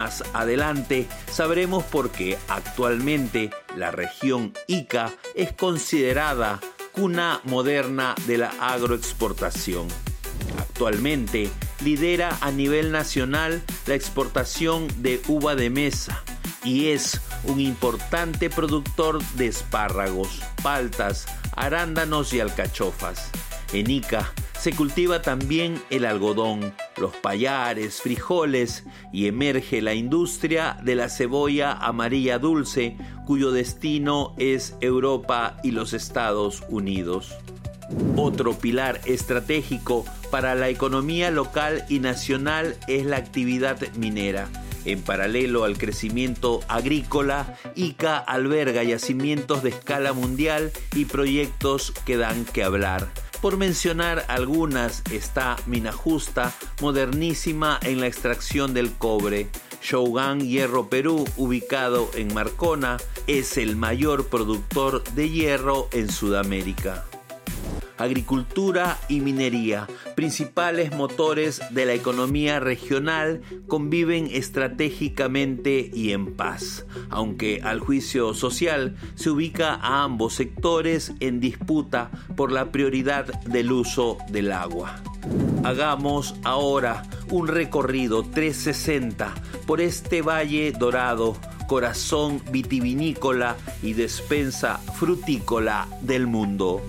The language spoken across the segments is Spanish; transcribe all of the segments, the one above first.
Más adelante sabremos por qué actualmente la región Ica es considerada cuna moderna de la agroexportación. Actualmente lidera a nivel nacional la exportación de uva de mesa y es un importante productor de espárragos, paltas, arándanos y alcachofas. En Ica se cultiva también el algodón, los pallares, frijoles y emerge la industria de la cebolla amarilla dulce, cuyo destino es Europa y los Estados Unidos. Otro pilar estratégico para la economía local y nacional es la actividad minera. En paralelo al crecimiento agrícola, Ica alberga yacimientos de escala mundial y proyectos que dan que hablar. Por mencionar algunas está Mina Justa, modernísima en la extracción del cobre. Shougang Hierro Perú, ubicado en Marcona, es el mayor productor de hierro en Sudamérica. Agricultura y minería, principales motores de la economía regional, conviven estratégicamente y en paz, aunque al juicio social se ubica a ambos sectores en disputa por la prioridad del uso del agua. Hagamos ahora un recorrido 360 por este valle dorado, corazón vitivinícola y despensa frutícola del mundo.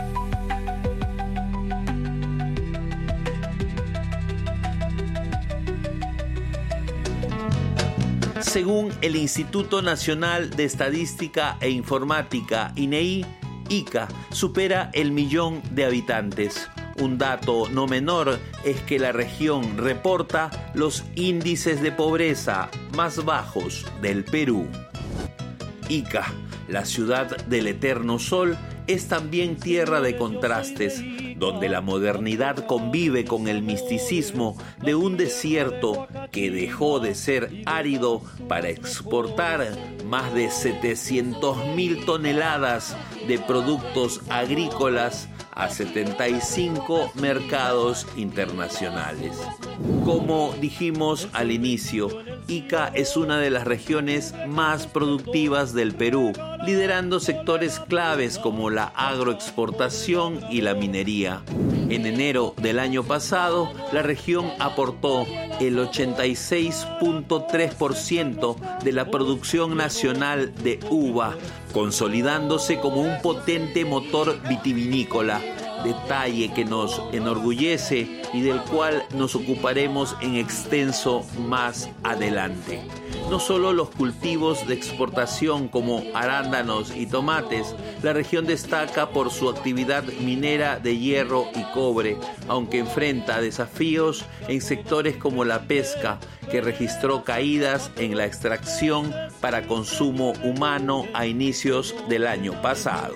Según el Instituto Nacional de Estadística e Informática, INEI, Ica supera el 1.000.000 de habitantes. Un dato no menor es que la región reporta los índices de pobreza más bajos del Perú. Ica, la ciudad del eterno sol, es también tierra de contrastes, donde la modernidad convive con el misticismo de un desierto que dejó de ser árido para exportar más de 700.000 toneladas de productos agrícolas a 75 mercados internacionales. Como dijimos al inicio, Ica es una de las regiones más productivas del Perú, liderando sectores claves como la agroexportación y la minería. En enero del año pasado, la región aportó el 86.3% de la producción nacional de uva, consolidándose como un potente motor vitivinícola, detalle que nos enorgullece y del cual nos ocuparemos en extenso más adelante. No solo los cultivos de exportación como arándanos y tomates, la región destaca por su actividad minera de hierro y cobre, aunque enfrenta desafíos en sectores como la pesca, que registró caídas en la extracción para consumo humano a inicios del año pasado.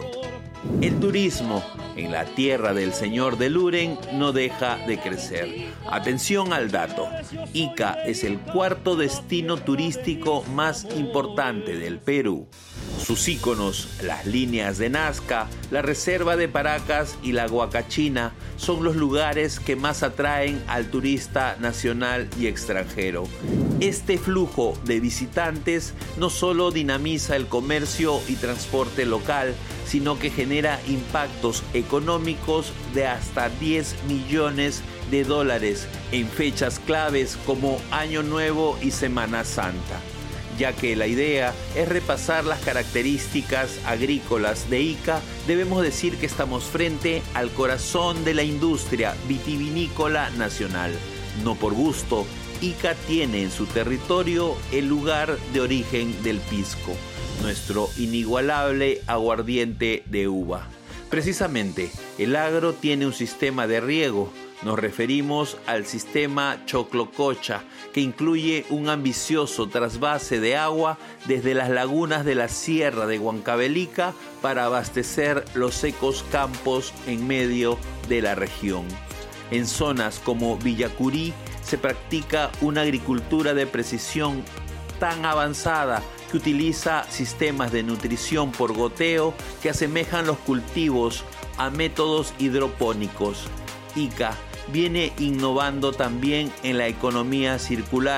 El turismo en la tierra del señor de Luren no deja de crecer. Atención al dato: Ica es el cuarto destino turístico más importante del Perú. Sus íconos, las líneas de Nazca, la reserva de Paracas y la Huacachina, son los lugares que más atraen al turista nacional y extranjero. Este flujo de visitantes no solo dinamiza el comercio y transporte local, sino que genera impactos económicos de hasta 10 millones de dólares en fechas claves como Año Nuevo y Semana Santa. Ya que la idea es repasar las características agrícolas de Ica, debemos decir que estamos frente al corazón de la industria vitivinícola nacional. No por gusto, Ica tiene en su territorio el lugar de origen del pisco, nuestro inigualable aguardiente de uva. Precisamente, el agro tiene un sistema de riego. Nos referimos al sistema Choclococha, que incluye un ambicioso trasvase de agua desde las lagunas de la Sierra de Huancavelica para abastecer los secos campos en medio de la región. En zonas como Villacurí se practica una agricultura de precisión tan avanzada que utiliza sistemas de nutrición por goteo que asemejan los cultivos a métodos hidropónicos. Ica viene innovando también en la economía circular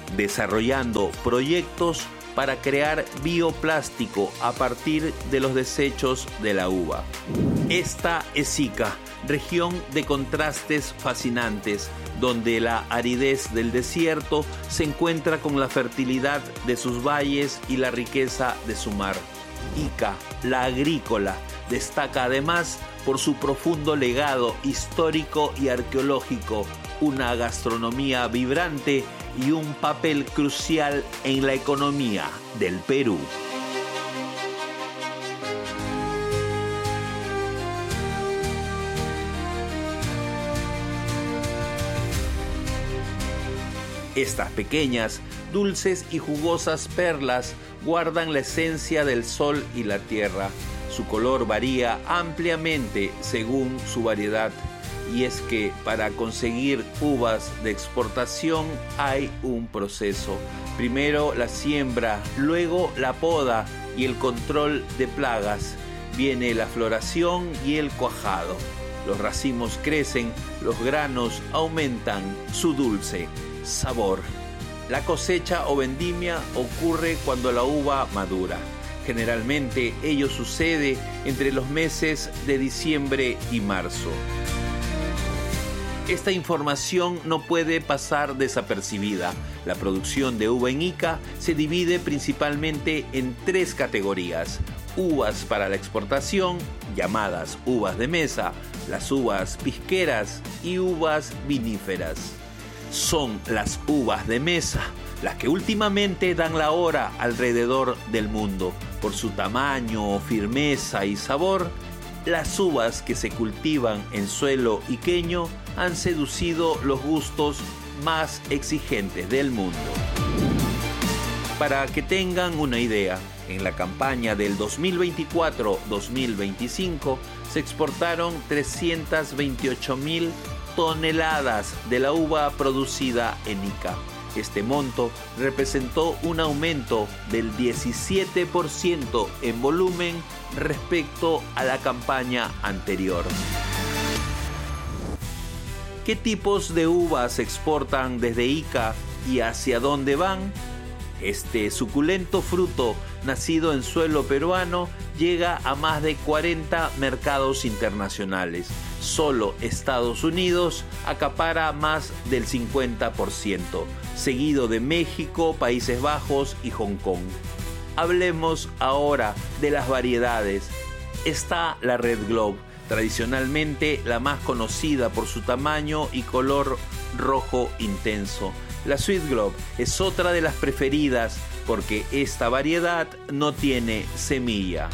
desarrollando proyectos para crear bioplástico a partir de los desechos de la uva. Esta es Ica, región de contrastes fascinantes, donde la aridez del desierto se encuentra con la fertilidad de sus valles y la riqueza de su mar. Ica, la agrícola, destaca además por su profundo legado histórico y arqueológico, una gastronomía vibrante y un papel crucial en la economía del Perú. Estas pequeñas, dulces y jugosas perlas guardan la esencia del sol y la tierra. Su color varía ampliamente según su variedad. Y es que para conseguir uvas de exportación hay un proceso. Primero la siembra, luego la poda y el control de plagas. Viene la floración y el cuajado. Los racimos crecen, los granos aumentan su dulce sabor. La cosecha o vendimia ocurre cuando la uva madura. Generalmente ello sucede entre los meses de diciembre y marzo. Esta información no puede pasar desapercibida. La producción de uva en Ica se divide principalmente en 3 categorías. Uvas para la exportación, llamadas uvas de mesa, las uvas pisqueras y uvas viníferas. Son las uvas de mesa las que últimamente dan la hora alrededor del mundo. Por su tamaño, firmeza y sabor, las uvas que se cultivan en suelo iqueño han seducido los gustos más exigentes del mundo. Para que tengan una idea, en la campaña del 2024-2025 se exportaron 328.000 toneladas de la uva producida en Ica. Este monto representó un aumento del 17% en volumen respecto a la campaña anterior. ¿Qué tipos de uvas se exportan desde Ica y hacia dónde van? Este suculento fruto, nacido en suelo peruano, llega a más de 40 mercados internacionales. Solo Estados Unidos acapara más del 50%, seguido de México, Países Bajos y Hong Kong. Hablemos ahora de las variedades. Está la Red Globe, tradicionalmente la más conocida por su tamaño y color rojo intenso. La Sweet Globe es otra de las preferidas porque esta variedad no tiene semilla.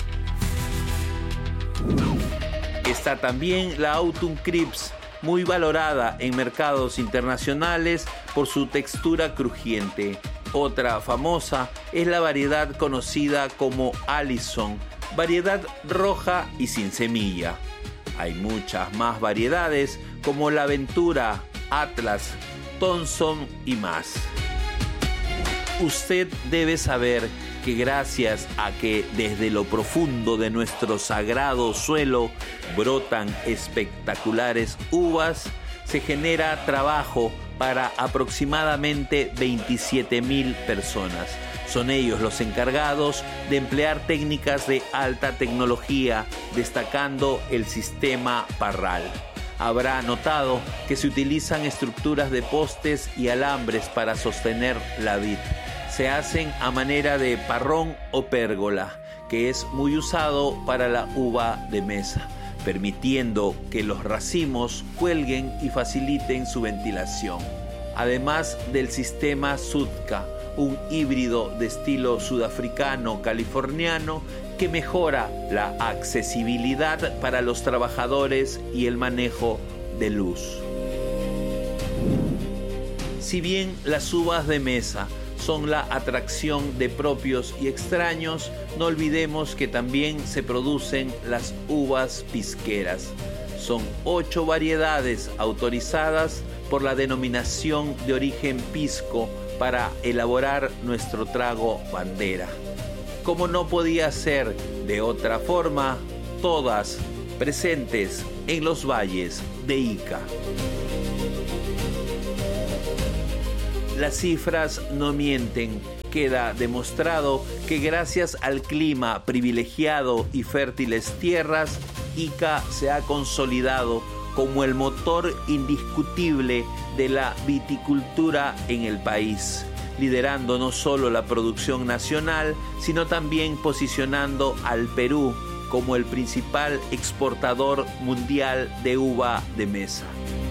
Está también la Autumn Crisp, muy valorada en mercados internacionales por su textura crujiente. Otra famosa es la variedad conocida como Allison, variedad roja y sin semilla. Hay muchas más variedades como la Ventura, Atlas, Thompson y más. Usted debe saber que gracias a que desde lo profundo de nuestro sagrado suelo brotan espectaculares uvas, se genera trabajo para aproximadamente 27.000 personas. Son ellos los encargados de emplear técnicas de alta tecnología, destacando el sistema Parral. Habrá notado que se utilizan estructuras de postes y alambres para sostener la vid. Se hacen a manera de parrón o pérgola, que es muy usado para la uva de mesa, permitiendo que los racimos cuelguen y faciliten su ventilación. Además del sistema Sudka, un híbrido de estilo sudafricano-californiano que mejora la accesibilidad para los trabajadores y el manejo de luz. Si bien las uvas de mesa son la atracción de propios y extraños, no olvidemos que también se producen las uvas pisqueras. Son 8 variedades autorizadas por la denominación de origen pisco para elaborar nuestro trago bandera. Como no podía ser de otra forma, todas presentes en los valles de Ica. Las cifras no mienten. Queda demostrado que gracias al clima privilegiado y fértiles tierras, Ica se ha consolidado como el motor indiscutible de la viticultura en el país, liderando no solo la producción nacional, sino también posicionando al Perú como el principal exportador mundial de uva de mesa.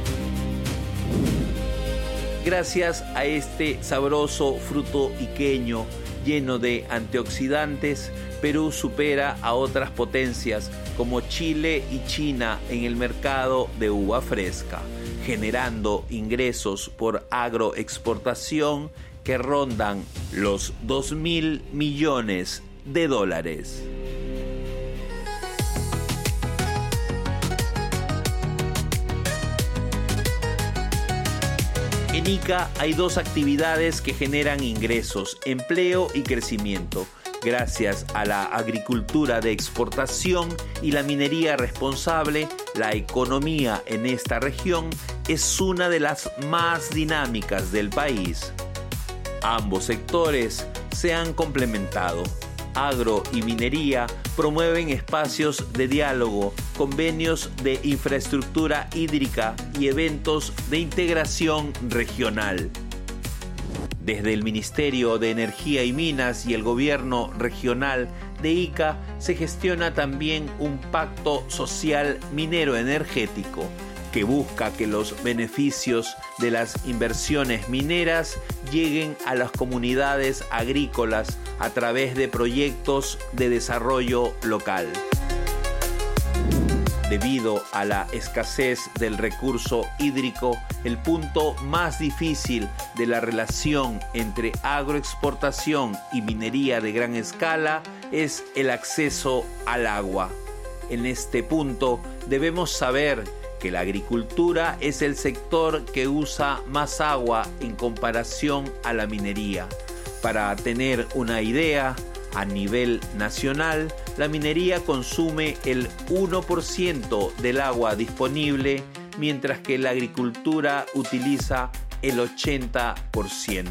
Gracias a este sabroso fruto iqueño lleno de antioxidantes, Perú supera a otras potencias como Chile y China en el mercado de uva fresca, generando ingresos por agroexportación que rondan los $2.000 millones. En Ica hay dos actividades que generan ingresos, empleo y crecimiento. Gracias a la agricultura de exportación y la minería responsable, la economía en esta región es una de las más dinámicas del país. Ambos sectores se han complementado. Agro y minería promueven espacios de diálogo, convenios de infraestructura hídrica y eventos de integración regional. Desde el Ministerio de Energía y Minas y el Gobierno Regional de Ica se gestiona también un pacto social minero-energético que busca que los beneficios de las inversiones mineras lleguen a las comunidades agrícolas a través de proyectos de desarrollo local. Debido a la escasez del recurso hídrico, el punto más difícil de la relación entre agroexportación y minería de gran escala es el acceso al agua. En este punto debemos saber que la agricultura es el sector que usa más agua en comparación a la minería. Para tener una idea, a nivel nacional, la minería consume el 1% del agua disponible, mientras que la agricultura utiliza el 80%.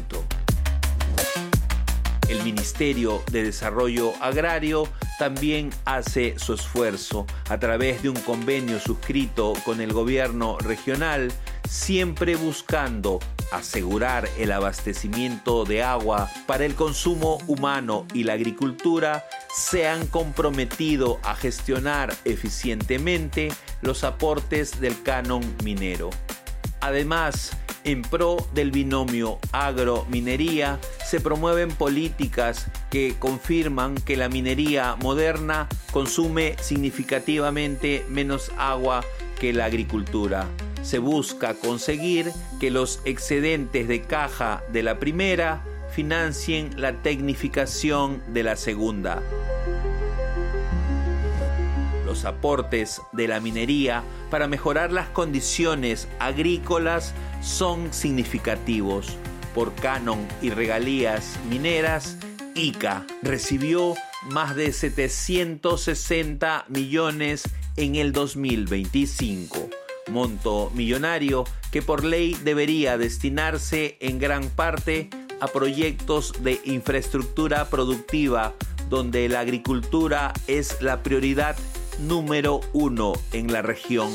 El Ministerio de Desarrollo Agrario también hace su esfuerzo a través de un convenio suscrito con el gobierno regional, siempre buscando asegurar el abastecimiento de agua para el consumo humano, y la agricultura se han comprometido a gestionar eficientemente los aportes del canon minero. Además, en pro del binomio agro-minería, se promueven políticas que confirman que la minería moderna consume significativamente menos agua que la agricultura. Se busca conseguir que los excedentes de caja de la primera financien la tecnificación de la segunda. Los aportes de la minería para mejorar las condiciones agrícolas son significativos. Por canon y regalías mineras, Ica recibió más de 760 millones en el 2025. Monto millonario que por ley debería destinarse en gran parte a proyectos de infraestructura productiva, donde la agricultura es la prioridad número 1 en la región.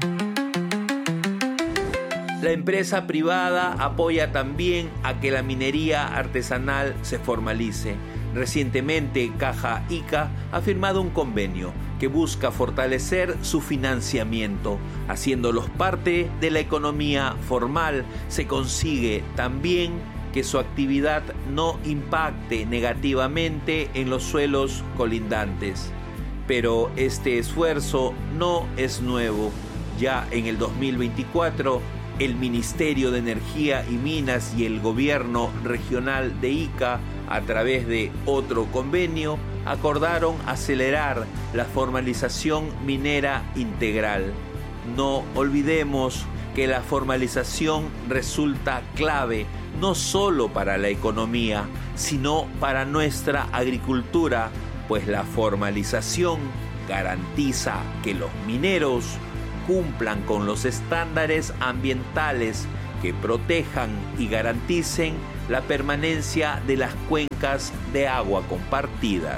La empresa privada apoya también a que la minería artesanal se formalice. Recientemente, Caja Ica ha firmado un convenio que busca fortalecer su financiamiento. Haciéndolos parte de la economía formal, se consigue también que su actividad no impacte negativamente en los suelos colindantes. Pero este esfuerzo no es nuevo. Ya en el 2024, el Ministerio de Energía y Minas y el Gobierno Regional de Ica, a través de otro convenio, acordaron acelerar la formalización minera integral. No olvidemos que la formalización resulta clave no solo para la economía, sino para nuestra agricultura, pues la formalización garantiza que los mineros cumplan con los estándares ambientales que protejan y garanticen la permanencia de las cuencas de agua compartidas.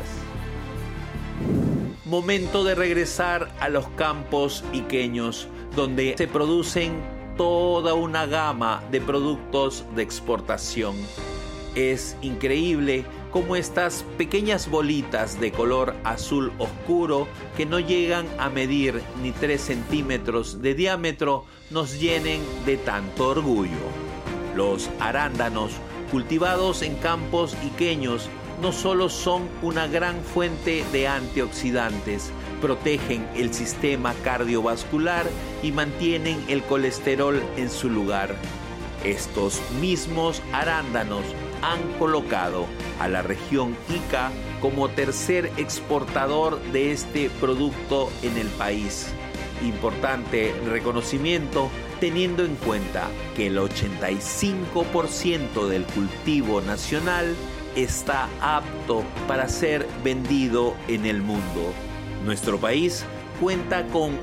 Momento de regresar a los campos iqueños, donde se producen toda una gama de productos de exportación. Es increíble cómo estas pequeñas bolitas de color azul oscuro, que no llegan a medir ni 3 centímetros de diámetro, nos llenen de tanto orgullo. Los arándanos, cultivados en campos iqueños, no solo son una gran fuente de antioxidantes, protegen el sistema cardiovascular y mantienen el colesterol en su lugar. Estos mismos arándanos han colocado a la región Ica como tercer exportador de este producto en el país. Importante reconocimiento teniendo en cuenta que el 85% del cultivo nacional está apto para ser vendido en el mundo. Nuestro país cuenta con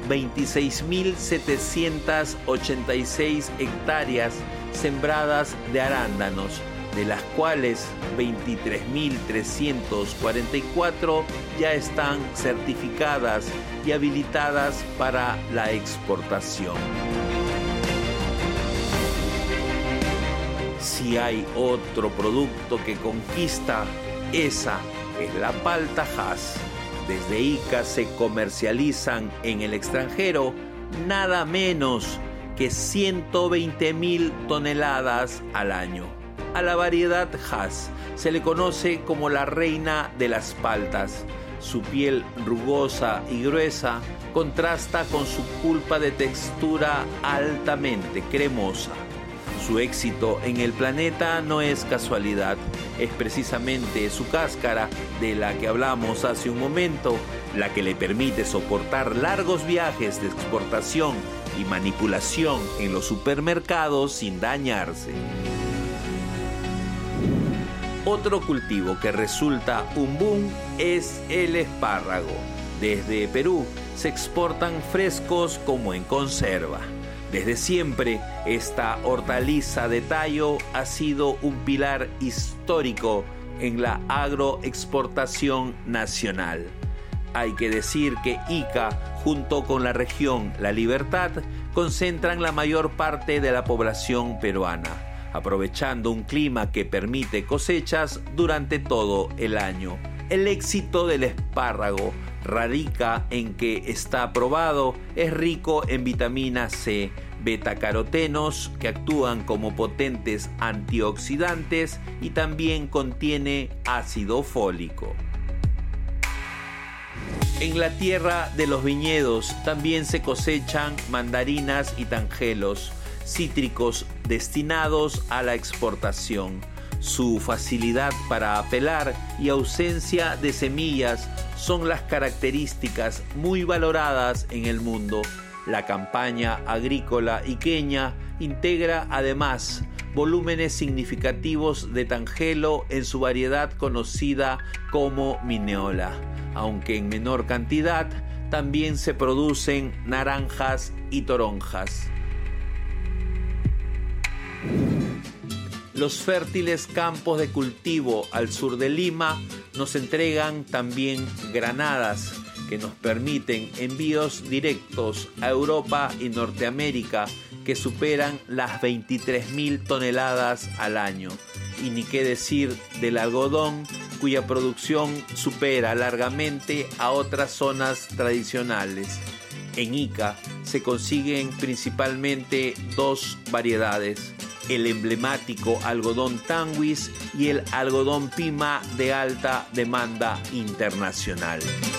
26.786 hectáreas sembradas de arándanos, de las cuales 23.344 ya están certificadas y habilitadas para la exportación. Si hay otro producto que conquista, esa es la palta Hass. Desde Ica se comercializan en el extranjero nada menos que 120.000 toneladas al año. A la variedad Hass se le conoce como la reina de las paltas. Su piel rugosa y gruesa contrasta con su pulpa de textura altamente cremosa. Su éxito en el planeta no es casualidad, es precisamente su cáscara, de la que hablamos hace un momento, la que le permite soportar largos viajes de exportación y manipulación en los supermercados sin dañarse. Otro cultivo que resulta un boom es el espárrago. Desde Perú se exportan frescos como en conserva. Desde siempre, esta hortaliza de tallo ha sido un pilar histórico en la agroexportación nacional. Hay que decir que Ica, junto con la región La Libertad, concentran la mayor parte de la población peruana, aprovechando un clima que permite cosechas durante todo el año. El éxito del espárrago radica en que está probado, es rico en vitamina C, betacarotenos que actúan como potentes antioxidantes y también contiene ácido fólico. En la tierra de los viñedos también se cosechan mandarinas y tangelos, cítricos destinados a la exportación. Su facilidad para pelar y ausencia de semillas son las características muy valoradas en el mundo. La campaña agrícola iqueña integra además volúmenes significativos de tangelo en su variedad conocida como Mineola, aunque en menor cantidad también se producen naranjas y toronjas. Los fértiles campos de cultivo al sur de Lima nos entregan también granadas que nos permiten envíos directos a Europa y Norteamérica que superan las 23.000 toneladas al año. Y ni qué decir del algodón, cuya producción supera largamente a otras zonas tradicionales. En Ica se consiguen principalmente dos variedades: el emblemático algodón Tanguis y el algodón Pima de alta demanda internacional.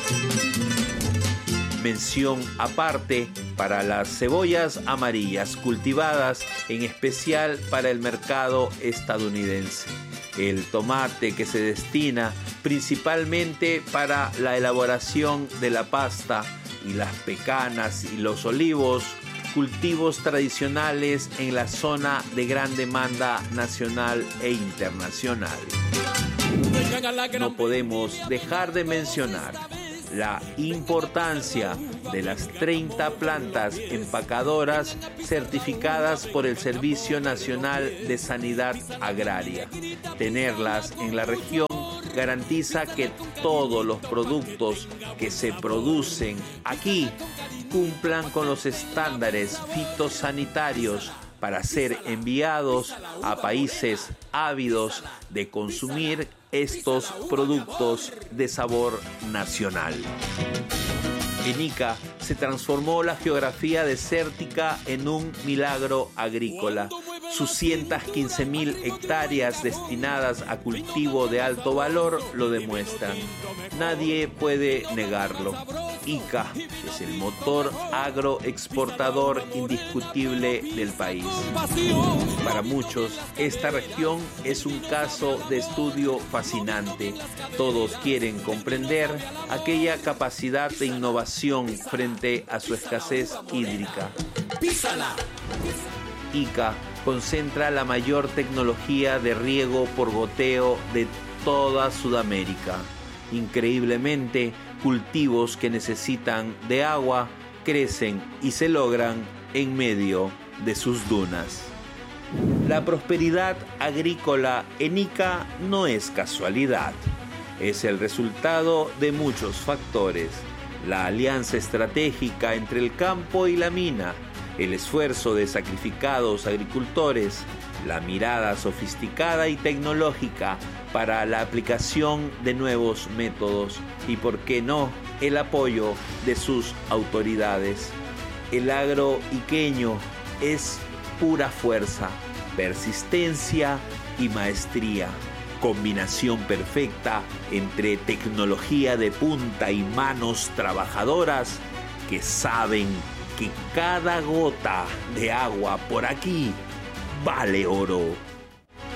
Mención aparte para las cebollas amarillas, cultivadas en especial para el mercado estadounidense. El tomate, que se destina principalmente para la elaboración de la pasta, y las pecanas y los olivos, cultivos tradicionales en la zona de gran demanda nacional e internacional. No podemos dejar de mencionar la importancia de las 30 plantas empacadoras certificadas por el Servicio Nacional de Sanidad Agraria. Tenerlas en la región garantiza que todos los productos que se producen aquí cumplan con los estándares fitosanitarios para ser enviados a países ávidos de consumir estos productos de sabor nacional. En Ica se transformó la geografía desértica en un milagro agrícola. Sus 115.000 hectáreas destinadas a cultivo de alto valor lo demuestran. Nadie puede negarlo. Ica es el motor agroexportador indiscutible del país. Para muchos, esta región es un caso de estudio fascinante. Todos quieren comprender aquella capacidad de innovación frente a su escasez hídrica. Ica concentra la mayor tecnología de riego por goteo de toda Sudamérica. Increíblemente, cultivos que necesitan de agua crecen y se logran en medio de sus dunas. La prosperidad agrícola en Ica no es casualidad, es el resultado de muchos factores. La alianza estratégica entre el campo y la mina, el esfuerzo de sacrificados agricultores, la mirada sofisticada y tecnológica para la aplicación de nuevos métodos y, por qué no, el apoyo de sus autoridades. El agro iqueño es pura fuerza, persistencia y maestría. Combinación perfecta entre tecnología de punta y manos trabajadoras que saben que cada gota de agua por aquí vale oro.